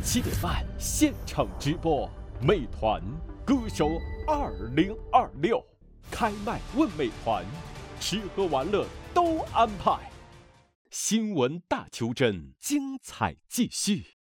7点半现场直播，美团歌手2026开麦问美团，吃喝玩乐都安排。新闻大求真，精彩继续。